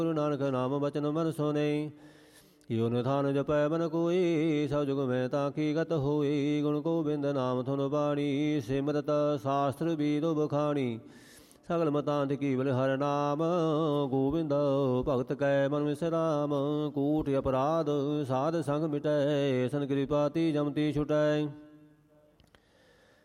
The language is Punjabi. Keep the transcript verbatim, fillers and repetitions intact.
ਗੁਰੂ ਨਾਨਕ ਨਾਮ ਬਚਨ ਮਨ ਸੁਨੇ। ਯੋ ਨਿਧਾਨ ਜਪੈ ਮਨ ਕੋਈ, ਸਭ ਜੁਗ ਮੈਂ ਤਾਂ ਕੀ ਗਤ ਹੋਈ। ਗੁਣ ਗੋਬਿੰਦ ਨਾਮ ਧੁਨ ਬਾਣੀ, ਸਿਮਰਤ ਸ਼ਾਸਤਰ ਬੀਦ ਬਖਾਣੀ। ਸਗਲ ਮਤਾਂਤ ਕੀਵਲ ਹਰਿ ਨਾਮ, ਗੋਬਿੰਦ ਭਗਤ ਕੈ ਮਨ ਵਿਸਰਾਮ। ਕੂਟ ਅਪਰਾਧ ਸਾਧ ਸੰਗ ਮਿਟੈ, ਸਨ ਕਿਰਪਾਤੀ ਜਮਤੀ ਛੁਟੈ।